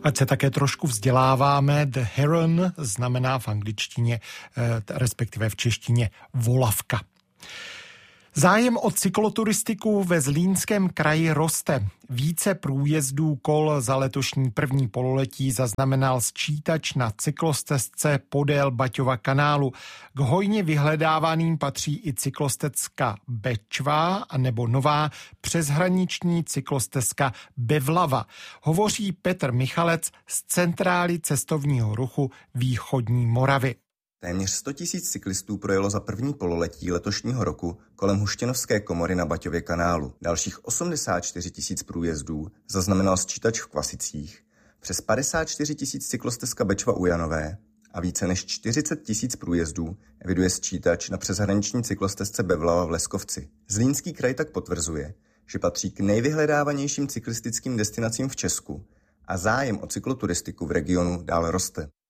Ať se také trošku vzděláváme, the heron znamená v angličtině, respektive v češtině volavka. Zájem o cykloturistiku ve Zlínském kraji roste. Více průjezdů kol za letošní první pololetí zaznamenal sčítač na cyklostezce podél Baťova kanálu. K hojně vyhledávaným patří i cyklostezka Bečva nebo nová přeshraniční cyklostezka Bevlava. Hovoří Petr Michalec z Centrály cestovního ruchu Východní Moravy. Téměř 100 000 cyklistů projelo za první pololetí letošního roku kolem Huštěnovské komory na Baťově kanálu. Dalších 84 000 průjezdů zaznamenal sčítač v Kvasicích, přes 54 000 cyklostezka Bečva u Janové a více než 40 000 průjezdů eviduje sčítač na přeshraniční cyklostezce Bevlava v Leskovci. Zlínský kraj tak potvrzuje, že patří k nejvyhledávanějším cyklistickým destinacím v Česku a zájem o cykloturistiku v regionu dále roste.